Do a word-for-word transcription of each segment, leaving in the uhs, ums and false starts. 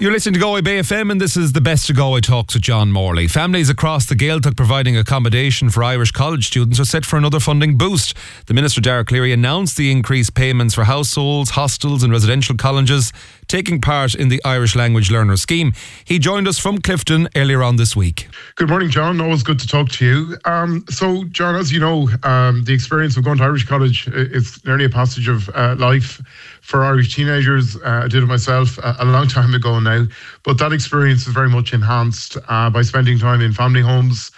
You're listening to Galway Bay F M, and this is the Best of Galway Talks with John Morley. Families across the Gaeltacht providing accommodation for Irish college students are set for another funding boost. The Minister, Darragh Cleary, announced the increased payments for households, hostels and residential colleges taking part in the Irish Language Learner Scheme. He joined us from Clifton earlier on this week. Good morning, John. Always good to talk to you. Um, so, John, as you know, um, the experience of going to Irish college is nearly a passage of uh, life for Irish teenagers. Uh, I did it myself a, a long time ago now, but that experience is very much enhanced uh, by spending time in family homes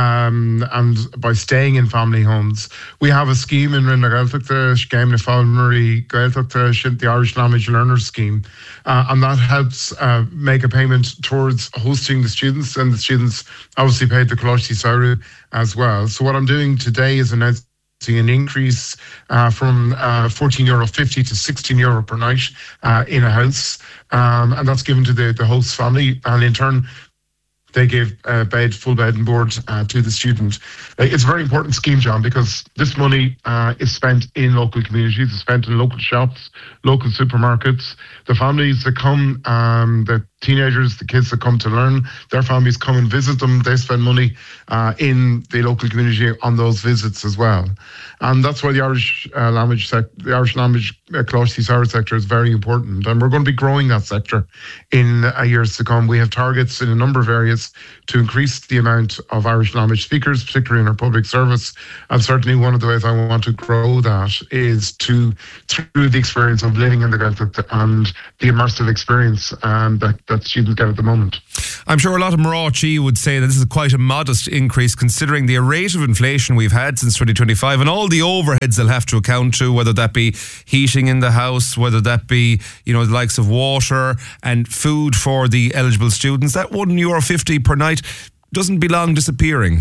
um, and by staying in family homes. We have a scheme in Rinna Gaeltachta, Skeim na Falmarí Gaeltachta, the Irish Language Learner Scheme, uh, and that helps uh, make a payment towards hosting the students, and the students obviously paid the Coláiste Saoirú as well. So what I'm doing today is announcing an increase uh, from uh, fourteen euro fifty to sixteen euro per night uh, in a house, um, and that's given to the, the host family, and in turn they gave uh, bed, full bed and board uh, to the student. Uh, it's a very important scheme, John, because this money uh, is spent in local communities, it's spent in local shops, local supermarkets. The families that come, um, the teenagers, the kids that come to learn, their families come and visit them. They spend money uh, in the local community on those visits as well. And that's why the Irish uh, language sec- the Irish language uh, Coláiste Saoirú sector is very important. And we're going to be growing that sector in uh, years to come. We have targets in a number of areas to increase the amount of Irish language speakers, particularly in our public service. And certainly one of the ways I want to grow that is to through the experience of living in the Gaeltacht and the immersive experience um, that, that students get at the moment. I'm sure a lot of Marachi would say that this is quite a modest increase considering the rate of inflation we've had since twenty twenty-five and all the overheads they'll have to account to, whether that be heating in the house, whether that be, you know, the likes of water and food for the eligible students. That one euro fifty per night doesn't be long disappearing.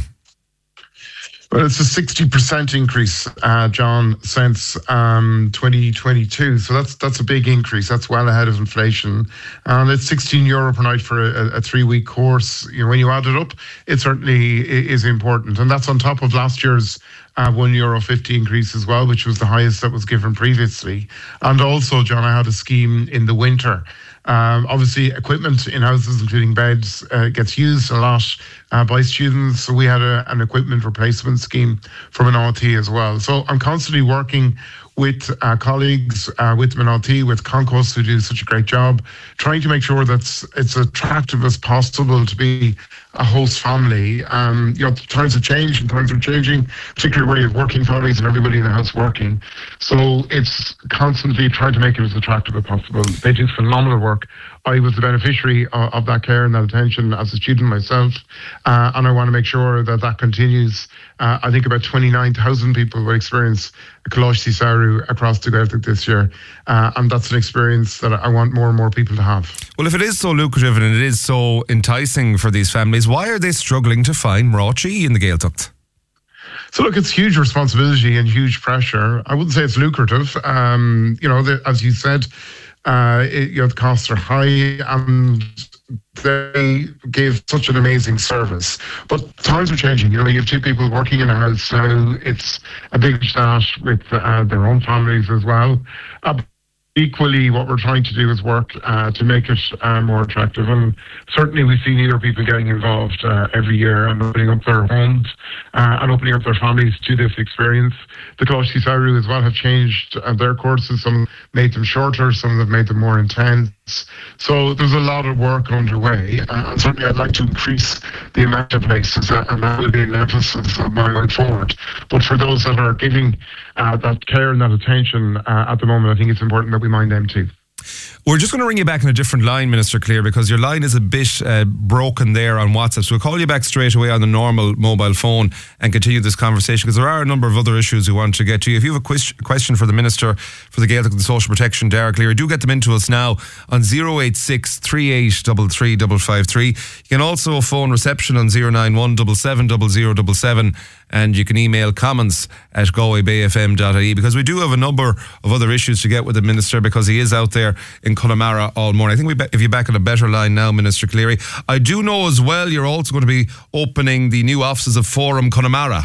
Well, it's a sixty percent increase, uh, John, since um, twenty twenty-two. So that's that's a big increase. That's well ahead of inflation. And it's sixteen euro per night for a, a three-week course. You know, when you add it up, it certainly is important. And that's on top of last year's uh, one euro fifty increase as well, which was the highest that was given previously. And also, John, I had a scheme in the winter. Um, obviously, equipment in houses, including beds, uh, gets used a lot uh, by students. So we had a, an equipment replacement scheme from an R T as well. So I'm constantly working with uh, colleagues, uh, with Minalty, with Concourse, who do such a great job, trying to make sure that it's, it's attractive as possible to be a host family. Um, you know, times have changed and times are changing, particularly where you have working families and everybody in the house working. So it's constantly trying to make it as attractive as possible. They do phenomenal work. I was the beneficiary of, of that care and that attention as a student myself, uh, and I want to make sure that that continues. Uh, I think about twenty-nine thousand people will experience Coláiste Saoirú across the Gaeltacht this year, uh, and that's an experience that I want more and more people to have. Well, if it is so lucrative and it is so enticing for these families, why are they struggling to find Marachi in the Gaeltacht? So look, it's huge responsibility and huge pressure. I wouldn't say it's lucrative. Um, you know, the, as you said, uh, it, you know, the costs are high and they give such an amazing service. But times are changing. You know, you have two people working in a house, so it's a big staff with uh, their own families as well. Uh, Equally, what we're trying to do is work uh, to make it uh, more attractive. And certainly we see neither people getting involved uh, every year and opening up their homes uh, and opening up their families to this experience. The Coláiste Saoirú as well have changed uh, their courses. Some made them shorter, some have made them more intense. So there's a lot of work underway. Uh, and certainly I'd like to increase the amount of places, uh, and that will be an emphasis of my way forward. But for those that are giving uh, that care and that attention uh, at the moment, I think it's important that we mind them too. We're just going to ring you back on a different line, Minister Cleary, because your line is a bit uh, broken there on WhatsApp. So we'll call you back straight away on the normal mobile phone and continue this conversation, because there are a number of other issues we want to get to. If you have a quest- question for the Minister for the Gaeltacht and Social Protection, Darragh Cleary, do get them into us now on zero eight six, three eight three three five five three. You can also phone reception on zero nine one seven seven zero zero seven seven, and you can email comments at galway bay f m dot I E, because we do have a number of other issues to get with the Minister, because he is out there in Connemara all morning. I think we be- if you're back on a better line now, Minister Cleary. I do know as well you're also going to be opening the new offices of Forum Connemara.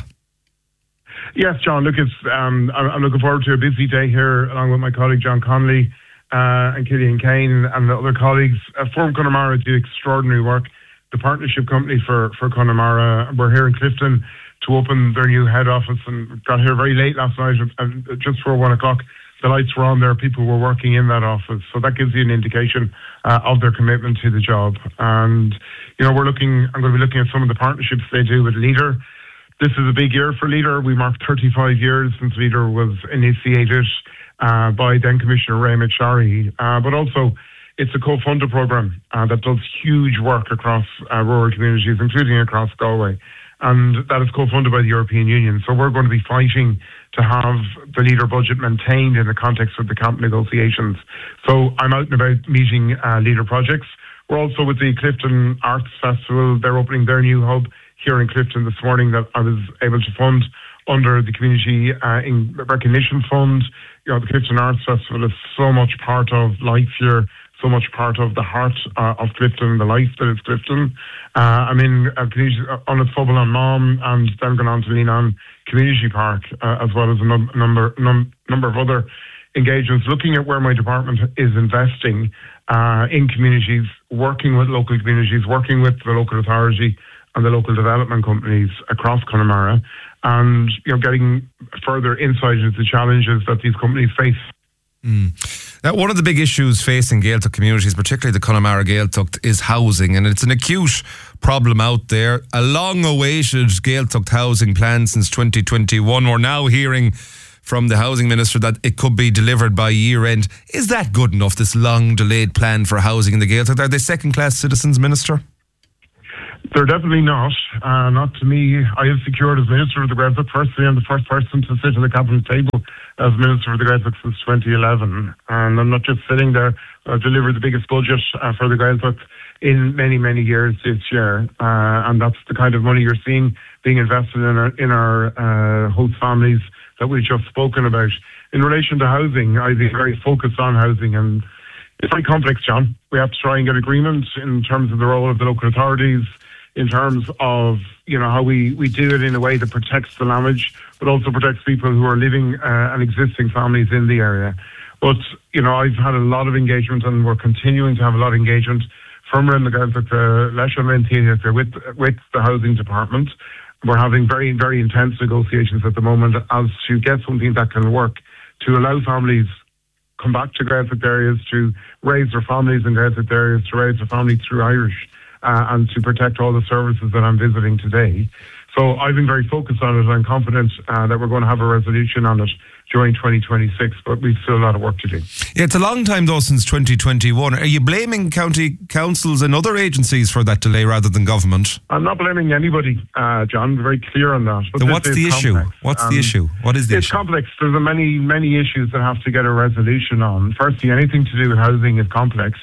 Yes, John. Look, it's um, I'm looking forward to a busy day here along with my colleague John Connolly. Uh, uh, and Killian Kane and the other colleagues uh, from Connemara do extraordinary work. The partnership company for, for Connemara, we're here in Clifton to open their new head office, and got here very late last night, and just before one o'clock, the lights were on there. People were working in that office, so that gives you an indication uh, of their commitment to the job. And you know, we're looking. I'm going to be looking at some of the partnerships they do with Leader. This is a big year for Leader. We marked thirty-five years since Leader was initiated uh, by then Commissioner Ray McSharry, uh, but also it's a co-funded programme uh, that does huge work across uh, rural communities, including across Galway. And that is co-funded by the European Union. So we're going to be fighting to have the Leader budget maintained in the context of the camp negotiations. So I'm out and about meeting uh, Leader projects. We're also with the Clifton Arts Festival. They're opening their new hub here in Clifton this morning that I was able to fund under the Community uh, in Recognition Fund. You know, the Clifton Arts Festival is so much part of life here, so much part of the heart uh, of Clifton, the life that is Clifton. Uh, I'm in a community on its Fubble on Mom, and then going on to lean on Community Park, uh, as well as a num- number num- number of other engagements, looking at where my department is investing uh, in communities, working with local communities, working with the local authority and the local development companies across Connemara, and you know, getting further insight into the challenges that these companies face. Mm. Now, one of the big issues facing Gaeltacht communities, particularly the Connemara Gaeltacht, is housing, and it's an acute problem out there. A long-awaited Gaeltacht housing plan since twenty twenty-one. We're now hearing from the Housing Minister that it could be delivered by year-end. Is that good enough, this long-delayed plan for housing in the Gaeltacht? Are they second-class citizens, Minister? They're definitely not. Uh, not to me. I have secured as Minister of the Gaeltacht. Firstly, I'm the first person to sit at the cabinet table as Minister of the Gaeltacht since twenty eleven. And I'm not just sitting there. I've delivered the biggest budget uh, for the Gaeltacht in many, many years this year. Uh, and that's the kind of money you're seeing being invested in our, in our uh, host families that we've just spoken about. In relation to housing, I've been very focused on housing, and it's very complex, John. We have to try and get agreement in terms of the role of the local authorities, in terms of, you know, how we, we do it in a way that protects the language, but also protects people who are living uh, and existing families in the area. But, you know, I've had a lot of engagement, and we're continuing to have a lot of engagement from around the Gaeltacht, uh, Leisure Theatre with, with the Housing Department. We're having very, very intense negotiations at the moment as to get something that can work to allow families come back to Gaeltacht areas, to raise their families in Gaeltacht areas, to raise their family through Irish, uh, and to protect all the services that I'm visiting today. So I've been very focused on it. I'm confident uh, that we're going to have a resolution on it during twenty twenty-six, but we've still a lot of work to do. Yeah, it's a long time though since twenty twenty-one. Are you blaming county councils and other agencies for that delay rather than government? I'm not blaming anybody, uh, John. I'm very clear on that. But what's the issue? Complex. What's um, the issue? What is the it's issue? It's complex. There's a many, many issues that have to get a resolution on. Firstly, anything to do with housing is complex.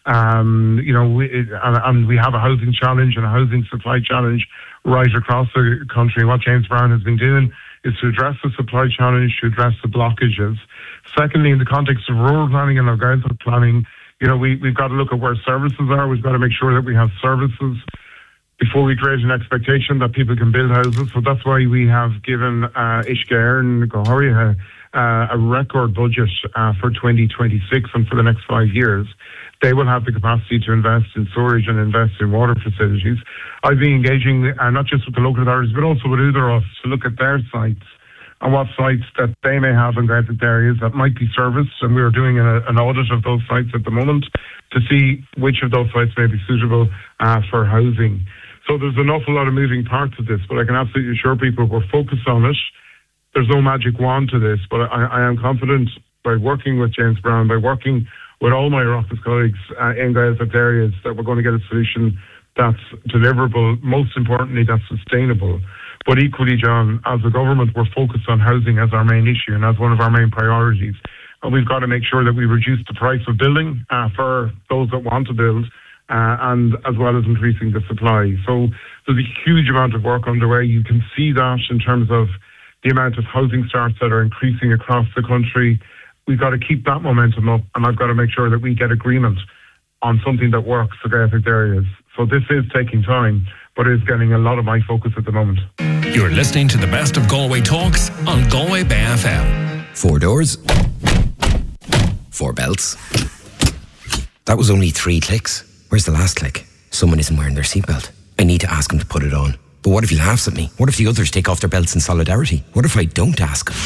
Um, you know, we, and, and we have a housing challenge and a housing supply challenge right across the country. What James Brown has been doing is to address the supply challenge, to address the blockages. Secondly, in the context of rural planning and Gaeltacht planning, you know, we, we've got to look at where services are. We've got to make sure that we have services before we create an expectation that people can build houses. So that's why we have given uh, Ishka and Gohoria uh, a record budget uh, for twenty twenty-six and for the next five years. They will have the capacity to invest in storage and invest in water facilities. I've been engaging uh, not just with the local authorities, but also with Udaros to look at their sites and what sites that they may have in Gaeltacht areas that might be serviced. And we are doing a, an audit of those sites at the moment to see which of those sites may be suitable uh, for housing. So there's an awful lot of moving parts of this, but I can absolutely assure people we're focused on it. There's no magic wand to this, but I, I am confident by working with James Brown, by working with all my office colleagues uh, in Gaeltacht areas, that we're going to get a solution that's deliverable, most importantly, that's sustainable. But equally, John, as a government, we're focused on housing as our main issue and as one of our main priorities. And we've got to make sure that we reduce the price of building uh, for those that want to build, uh, and as well as increasing the supply. So there's a huge amount of work underway. You can see that in terms of the amount of housing starts that are increasing across the country. We've got to keep that momentum up, and I've got to make sure that we get agreement on something that works for Gaeltacht areas. So this is taking time, but it is getting a lot of my focus at the moment. You're listening to the best of Galway Talks on Galway Bay F M. Four doors, Four belts. That was only three clicks. Where's the last click? Someone isn't wearing their seatbelt. I need to ask them to put it on. But what if he laughs at me? What if the others take off their belts in solidarity? What if I don't ask him?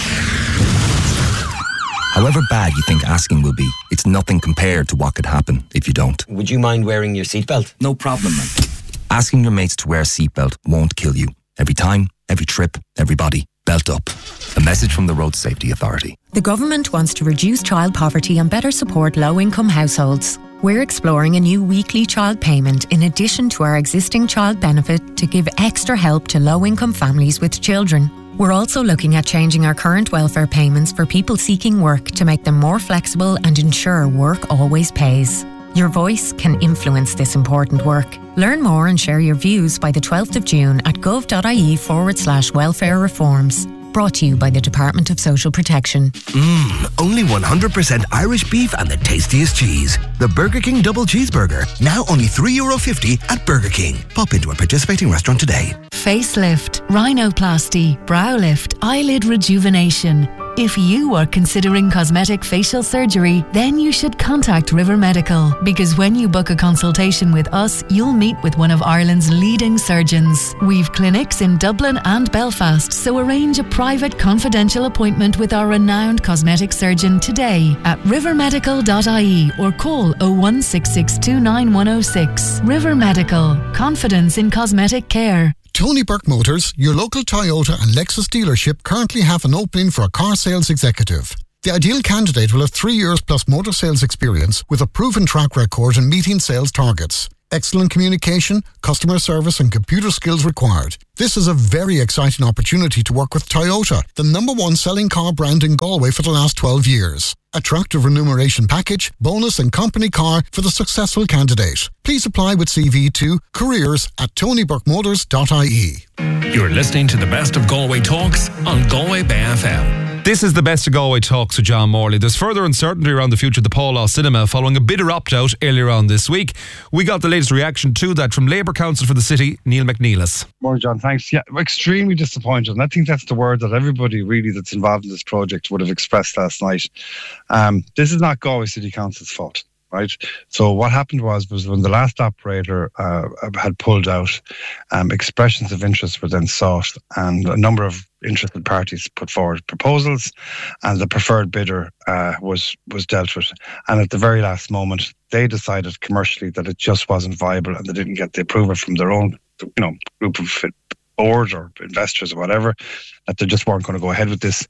However bad you think asking will be, it's nothing compared to what could happen if you don't. Would you mind wearing your seatbelt? No problem, man. Asking your mates to wear a seatbelt won't kill you. Every time, every trip, everybody, belt up. A message from the Road Safety Authority. The government wants to reduce child poverty and better support low-income households. We're exploring a new weekly child payment in addition to our existing child benefit to give extra help to low-income families with children. We're also looking at changing our current welfare payments for people seeking work to make them more flexible and ensure work always pays. Your voice can influence this important work. Learn more and share your views by the twelfth of June at gov.ie forward slash welfare reforms. Brought to you by the Department of Social Protection. Mmm, only one hundred percent Irish beef and the tastiest cheese. The Burger King Double Cheeseburger. Now only three euro fifty at Burger King. Pop into a participating restaurant today. Facelift, rhinoplasty, brow lift, eyelid rejuvenation. If you are considering cosmetic facial surgery, then you should contact River Medical, because when you book a consultation with us, you'll meet with one of Ireland's leading surgeons. We've clinics in Dublin and Belfast, so arrange a private confidential appointment with our renowned cosmetic surgeon today at river medical dot I E or call oh one six six two nine one oh six. River Medical. Confidence in cosmetic care. Tony Burke Motors, your local Toyota and Lexus dealership, currently have an opening for a car sales executive. The ideal candidate will have three years plus motor sales experience with a proven track record in meeting sales targets. Excellent communication, customer service and computer skills required. This is a very exciting opportunity to work with Toyota, the number one selling car brand in Galway for the last twelve years. Attractive remuneration package, bonus and company car for the successful candidate. Please apply with C V to careers at tony burke motors dot I E. You're listening to the best of Galway Talks on Galway Bay F M. This is the best of Galway Talks with John Morley. There's further uncertainty around the future of the Paul Law Cinema following a bidder opt-out earlier on this week. We got the latest reaction to that from Labour Council for the City, Neil McNeilis. Morning, John. Thanks. Yeah, extremely disappointed. And I think that's the word that everybody really that's involved in this project would have expressed last night. Um, this is not Galway City Council's fault. Right. So what happened was, was when the last operator uh, had pulled out, um, expressions of interest were then sought, and a number of interested parties put forward proposals, and the preferred bidder uh, was was dealt with. And at the very last moment, they decided commercially that it just wasn't viable, and they didn't get the approval from their own, you know, group of board or investors or whatever, that they just weren't going to go ahead with this.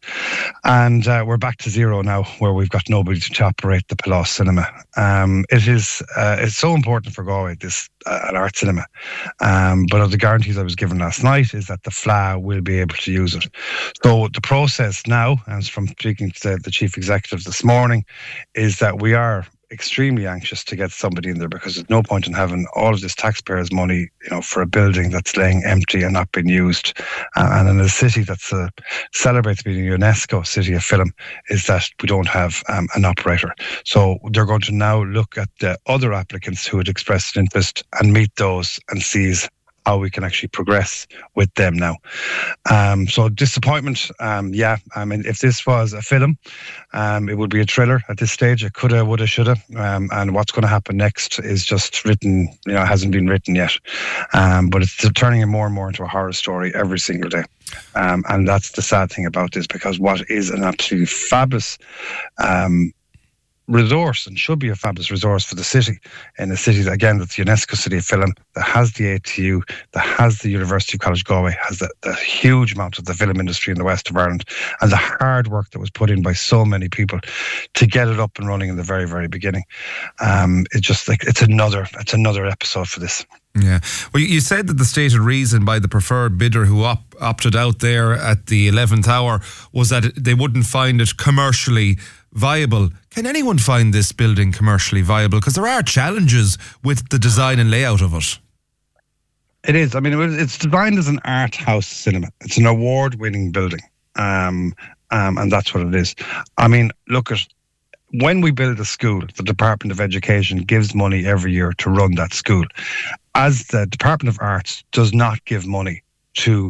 And uh, we're back to zero now, where we've got nobody to operate the Paul Law Cinema. Um, it is uh, it's so important for Galway, this uh, an art cinema. Um, but of the guarantees I was given last night is that the F L A will be able to use it. So the process now, and from speaking to the, the chief executive this morning, is that we are extremely anxious to get somebody in there, because there's no point in having all of this taxpayers' money, you know, for a building that's laying empty and not being used. Uh, and in a city that's uh, celebrates being a UNESCO city of film, is that we don't have um, an operator. So they're going to now look at the other applicants who had expressed interest and meet those and seize how we can actually progress with them now. Um, so disappointment, um, yeah. I mean, if this was a film, um, it would be a thriller at this stage. It coulda, woulda, shoulda. Um, and what's going to happen next is just written, you know, hasn't been written yet. Um, but it's turning it more and more into a horror story every single day. Um, and that's the sad thing about this, because what is an absolutely fabulous um, resource, and should be a fabulous resource for the city, in a city that, again, that's the UNESCO City of Film, that has the A T U, that has the University College Galway, has the, the huge amount of the film industry in the west of Ireland, and the hard work that was put in by so many people to get it up and running in the very, very beginning. Um, it's just like it's another, it's another episode for this. Yeah. Well, you said that the stated reason by the preferred bidder who op- opted out there at the eleventh hour was that they wouldn't find it commercially viable. Can anyone find this building commercially viable? Because there are challenges with the design and layout of it. It is. I mean, it's designed as an art house cinema. It's an award-winning building. Um, um, and that's what it is. I mean, look at, when we build a school, the Department of Education gives money every year to run that school. As the Department of Arts does not give money to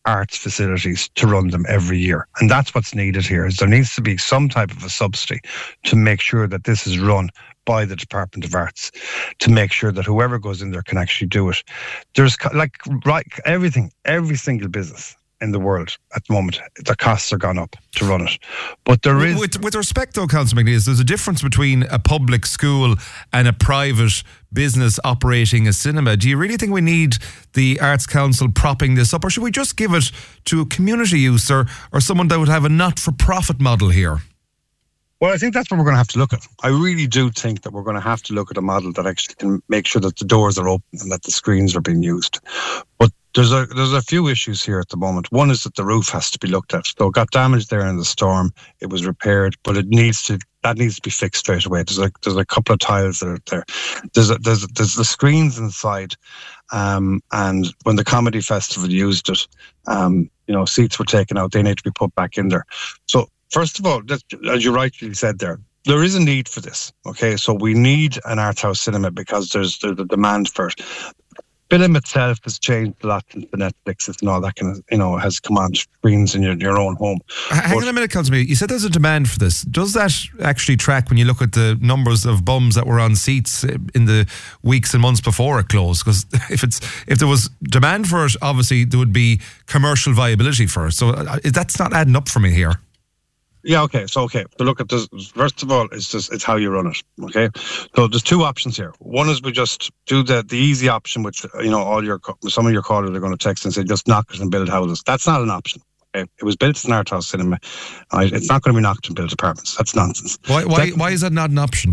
arts facilities to run them every year. And that's what's needed here, is there needs to be some type of a subsidy to make sure that this is run by the Department of Arts, to make sure that whoever goes in there can actually do it. There's like right everything, every single business in the world at the moment, the costs are gone up to run it. But there is... With, with respect though, Councillor McNeill, there's a difference between a public school and a private business operating a cinema. Do you really think we need the Arts Council propping this up, or should we just give it to a community use, or, or someone that would have a not-for-profit model here? Well, I think that's what we're going to have to look at. I really do think that we're going to have to look at a model that actually can make sure that the doors are open and that the screens are being used. But there's a there's a few issues here at the moment. One is that the roof has to be looked at. So it got damaged there in the storm. It was repaired, but it needs to that needs to be fixed straight away. There's a there's a couple of tiles that are there. There's a, there's there's the screens inside, um, and when the comedy festival used it, um, you know, seats were taken out. They need to be put back in there. So first of all, as you rightly said there, there is a need for this. Okay, so we need an art house cinema because there's there's a demand for it. Film itself has changed a lot since the Netflix and all that kind of, you know, has come on screens in your, your own home. Hang but, on a minute, Councillor. You said there's a demand for this. Does that actually track when you look at the numbers of bums that were on seats in the weeks and months before it closed? Because if it's if there was demand for it, obviously there would be commercial viability for it. So that's not adding up for me here. Yeah, okay. So, okay. So look at this. First of all, it's just, it's how you run it. Okay. So there's two options here. One is we just do the, the easy option, which, you know, all your, some of your callers are going to text and say, just knock it and build houses. That's not an option. Okay. It was built as an art house cinema. Right? It's not going to be knocked and built apartments. That's nonsense. Why, why, Second, why is that not an option?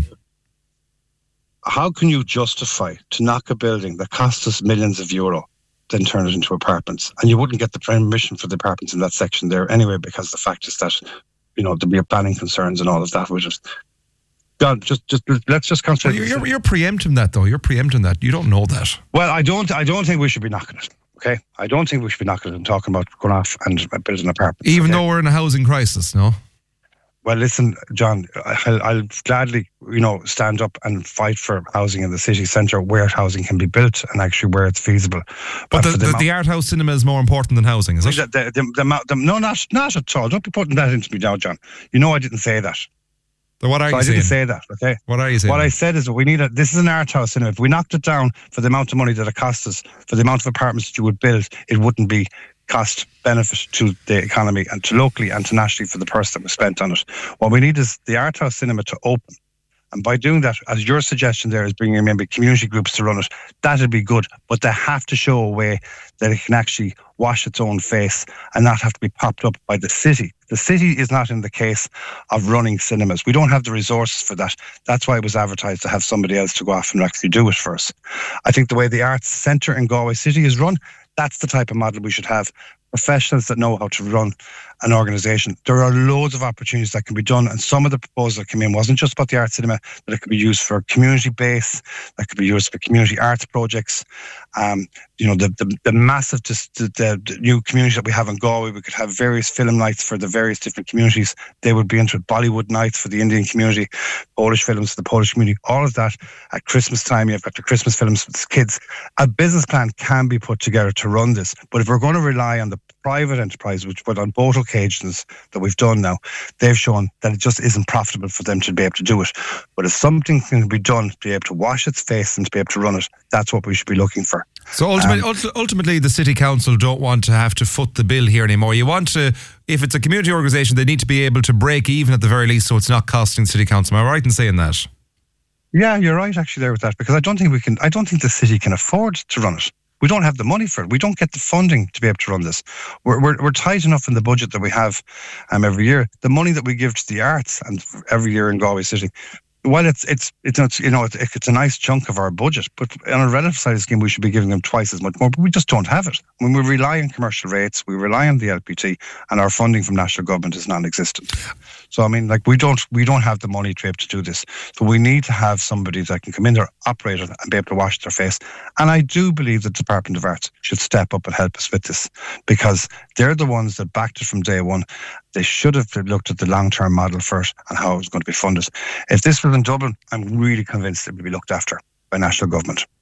How can you justify to knock a building that costs us millions of euro, then turn it into apartments? And you wouldn't get the permission for the apartments in that section there anyway, because the fact is that, you know, there'd be planning concerns and all of that. We just, God, just, just let's just concentrate. Well, you're, you're preempting that, though. You're preempting that. You don't know that. Well, I don't. I don't think we should be knocking it. Okay, I don't think we should be knocking it and talking about going off and building an apartment. Even okay? though we're in a housing crisis, no. Well, listen, John, I'll, I'll gladly, you know, stand up and fight for housing in the city centre where housing can be built and actually where it's feasible. But, but the, the, the, the art house cinema is more important than housing, is it? The, the, the, the, no, not, not at all. Don't be putting that into me now, John. You know I didn't say that. So what are so you I saying? didn't say that, okay? What are you saying? What I said is that we need a, this is an art house cinema. If we knocked it down for the amount of money that it costs us, for the amount of apartments that you would build, it wouldn't be cost benefit to the economy and to locally and to nationally for the person that was spent on it. What we need is the art house cinema to open. And by doing that, as your suggestion there is bringing maybe community groups to run it, that'd be good. But they have to show a way that it can actually wash its own face and not have to be popped up by the city. The city is not in the case of running cinemas. We don't have the resources for that. That's why it was advertised to have somebody else to go off and actually do it for us. I think the way the Arts Centre in Galway City is run, that's the type of model we should have. Professionals that know how to run an organisation. There are loads of opportunities that can be done, and some of the proposals that came in wasn't just about the art cinema, but it could be used for community base, that could be used for community arts projects. Um, you know, the the, the massive just, the, the new community that we have in Galway, we could have various film nights for the various different communities. They would be into it. Bollywood nights for the Indian community, Polish films for the Polish community, all of that. At Christmas time, you've got the Christmas films for the kids. A business plan can be put together to run this, but if we're going to rely on the private enterprise, which but on both occasions that we've done now, they've shown that it just isn't profitable for them to be able to do it. But if something can be done to be able to wash its face and to be able to run it, that's what we should be looking for. So ultimately, um, ultimately the City Council don't want to have to foot the bill here anymore. You want to, if it's a community organisation, they need to be able to break even at the very least, so it's not costing the City Council. Am I right in saying that? Yeah, you're right actually there with that, because I don't think we can, I don't think the city can afford to run it. We don't have the money for it. We don't get the funding to be able to run this. We're we're, we're tight enough in the budget that we have um, every year. The money that we give to the arts and every year in Galway City, well, it's it's it's you know it's, it's a nice chunk of our budget, but on a relative side of the scheme, we should be giving them twice as much more. But we just don't have it. When we rely on commercial rates, we rely on the L P T, and our funding from national government is non-existent. So I mean, like we don't we don't have the money to be able to do this. So we need to have somebody that can come in there, operate it, and be able to wash their face. And I do believe the Department of Arts should step up and help us with this, because they're the ones that backed it from day one. They should have looked at the long-term model first and how it was going to be funded. If this was in Dublin, I'm really convinced it would be looked after by national government.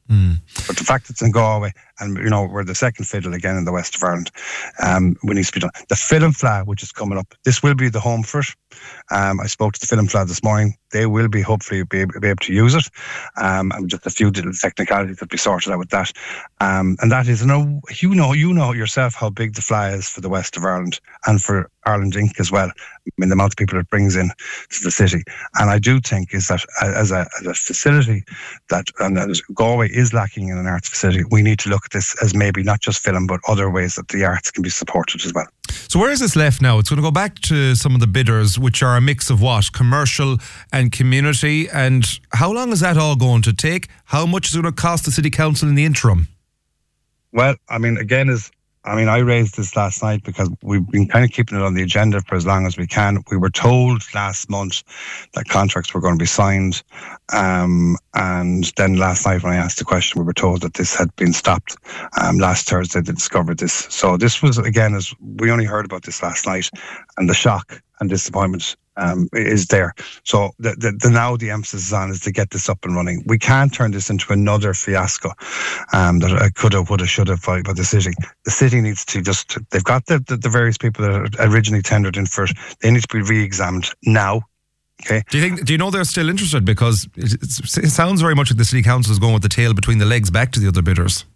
Mm. But the fact it's in Galway, and you know, we're the second fiddle again in the west of Ireland, um, we need to be done. The Film Fleadh, which is coming up, this will be the home for it. Um, I spoke to the Film Fleadh this morning. They will be hopefully be able, be able to use it. Um, and just a few little technicalities that be sorted out with that. Um, and that is, you know, you know, you know yourself how big the Fleadh is for the west of Ireland and for Ireland Incorporated as well. I mean, the amount of people it brings in to the city. And I do think is that as a, as a facility that, and that Galway is lacking in an arts facility, we need to look at this as maybe not just film, but other ways that the arts can be supported as well. So where is this left now? It's going to go back to some of the bidders, which are a mix of what? Commercial and community. And how long is that all going to take? How much is it going to cost the City Council in the interim? Well, I mean, again, is I mean, I raised this last night because we've been kind of keeping it on the agenda for as long as we can. We were told last month that contracts were going to be signed. Um, and then last night when I asked the question, we were told that this had been stopped. Um, last Thursday, they discovered this. So this was, again, as we only heard about this last night, and the shock and disappointment um, is there. So the, the, the now the emphasis is on is to get this up and running. We can't turn this into another fiasco um, that I could have, would have, should have by, by the city. The city needs to just, they've got the, the, the various people that originally tendered in for it. They need to be re-examined now. Okay. Do you think? Do you know they're still interested? Because it, it sounds very much like the City Council is going with the tail between the legs back to the other bidders.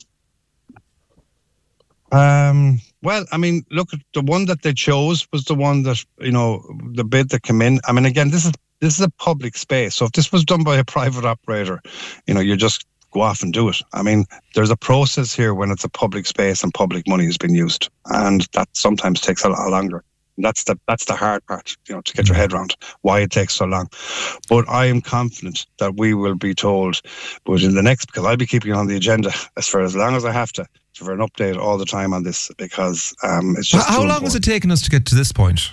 Um. Well, I mean, look, the one that they chose was the one that, you know, the bid that came in. I mean, again, this is this is a public space. So if this was done by a private operator, you know, you just go off and do it. I mean, there's a process here when it's a public space and public money has been used, and that sometimes takes a lot longer. That's the that's the hard part, you know, to get your head around why it takes so long. But I am confident that we will be told, but in the next, because I'll be keeping it on the agenda as for as long as I have to, for an update all the time on this, because um, it's just. How long has it taken us to get to this point?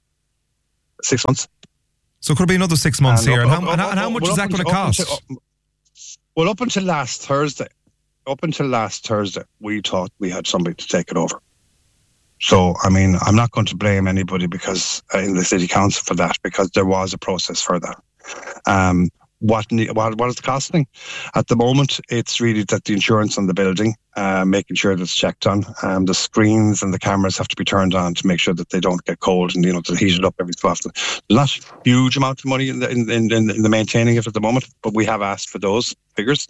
Six months. So it could be another six months and here. Up, and, how, up, and, up, and how much well, is that going to cost? Until, up, well, up until last Thursday, up until last Thursday, we thought we had somebody to take it over. So, I mean, I'm not going to blame anybody because uh, in the City Council for that, because there was a process for that. Um, what, what what is it costing? At the moment, it's really that the insurance on the building, uh, making sure that it's checked on. Um, the screens and the cameras have to be turned on to make sure that they don't get cold and, you know, to heat it up every so often. There's not a huge amount of money in the, in, in, in the maintaining it at the moment, but we have asked for those figures.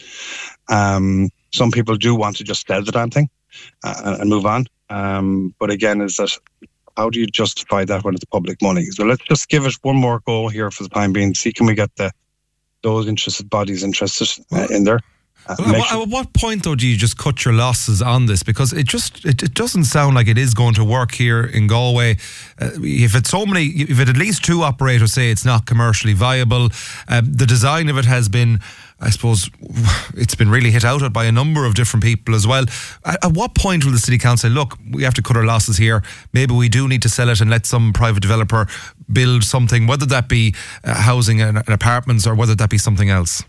Um, some people do want to just sell the damn thing uh, and move on. Um, but again, is that how do you justify that when it's public money? So let's just give it one more go here for the time being. See, can we get the those interested bodies interested uh, in there? Uh, well, at, sure. At what point, though, do you just cut your losses on this? Because it just it, it doesn't sound like it is going to work here in Galway. Uh, if it's so many, if it at least two operators say it's not commercially viable, uh, the design of it has been, I suppose, it's been really hit out at by a number of different people as well. At, at what point will the City Council say, look, we have to cut our losses here, maybe we do need to sell it and let some private developer build something, whether that be uh, housing and, and apartments or whether that be something else?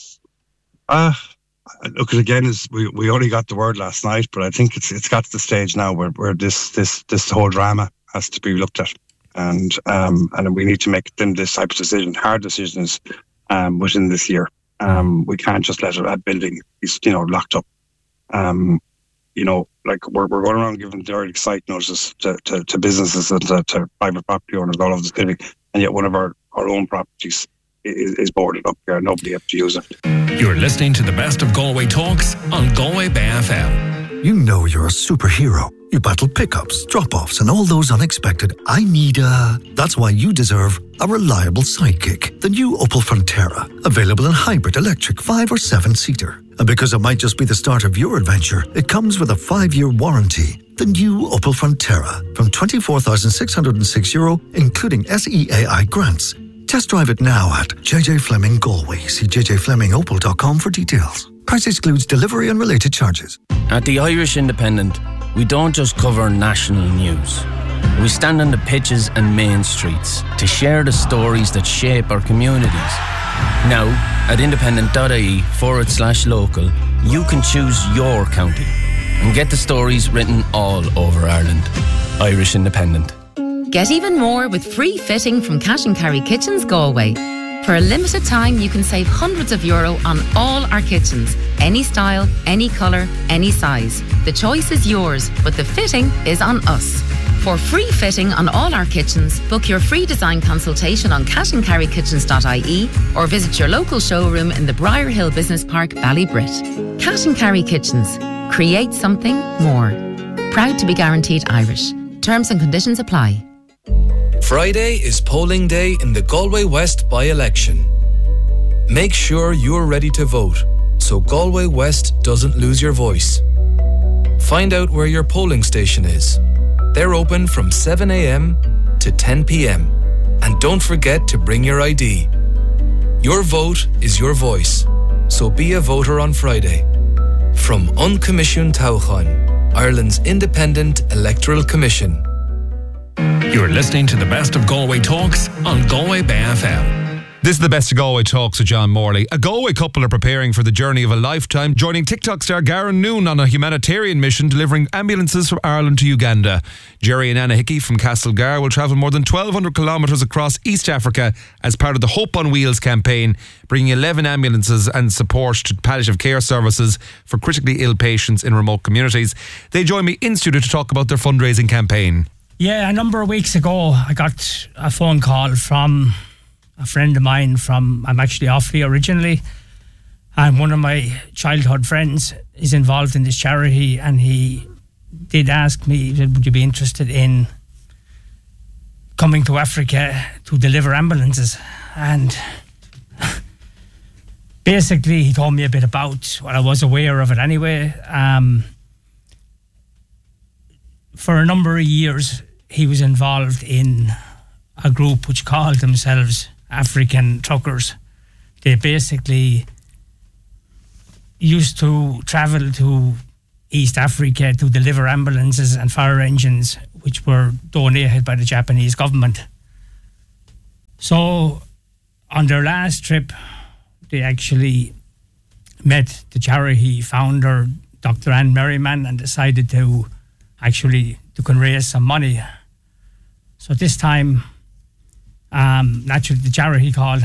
Uh, look, again, is we, we only got the word last night, but I think it's it's got to the stage now where, where this, this, this whole drama has to be looked at. And um, and we need to make them this type of decision, hard decisions um, within this year. Um, we can't just let a building be, you know, locked up. Um, you know, like we're we're going around giving direct site notices to, to, to businesses and to, to private property owners all over the city, and yet one of our, our own properties is, is boarded up here. Nobody has to use it. You're listening to the best of Galway Talks on Galway Bay F M. You know you're a superhero. You battle pickups, drop-offs, and all those unexpected I need a... That's why you deserve a reliable sidekick. The new Opel Frontera. Available in hybrid, electric, five or seven-seater. And because it might just be the start of your adventure, it comes with a five-year warranty. The new Opel Frontera. From twenty-four thousand six hundred six euro, including S E A I grants. Test drive it now at J J Fleming Galway. See j j fleming opel dot com for details. Price excludes delivery and related charges. At the Irish Independent, we don't just cover national news. We stand on the pitches and main streets to share the stories that shape our communities. Now, at independent.ie forward slash local, you can choose your county and get the stories written all over Ireland. Irish Independent. Get even more with free fitting from Cash and Carry Kitchens Galway. For a limited time, you can save hundreds of euro on all our kitchens. Any style, any colour, any size. The choice is yours, but the fitting is on us. For free fitting on all our kitchens, book your free design consultation on cash and carry kitchens dot I E or visit your local showroom in the Briar Hill Business Park, Ballybrit. Cash and Carry Kitchens. Create something more. Proud to be guaranteed Irish. Terms and conditions apply. Friday is polling day in the Galway West by-election. Make sure you're ready to vote so Galway West doesn't lose your voice. Find out where your polling station is. They're open from seven a.m. to ten p.m. And don't forget to bring your I D. Your vote is your voice, so be a voter on Friday. From Uncommissioned Tauchan, Ireland's independent electoral commission. You're listening to the best of Galway Talks on Galway Bay F M. This is the best of Galway Talks with John Morley. A Galway couple are preparing for the journey of a lifetime, joining TikTok star Garen Noon on a humanitarian mission delivering ambulances from Ireland to Uganda. Jerry and Anna Hickey from Castlegar will travel more than twelve hundred kilometres across East Africa as part of the Hope on Wheels campaign, bringing eleven ambulances and support to palliative care services for critically ill patients in remote communities. They join me in studio to talk about their fundraising campaign. Yeah, a number of weeks ago, I got a phone call from a friend of mine from, I'm actually Offaly originally, and one of my childhood friends is involved in this charity, and he did ask me, would you be interested in coming to Africa to deliver ambulances? And basically he told me a bit about, well, I was aware of it anyway. Um, for a number of years, he was involved in a group which called themselves African Truckers. They basically used to travel to East Africa to deliver ambulances and fire engines which were donated by the Japanese government. So on their last trip, they actually met the charity founder, Doctor Anne Merriman, and decided to actually to can raise some money. So this time, um, naturally the charity called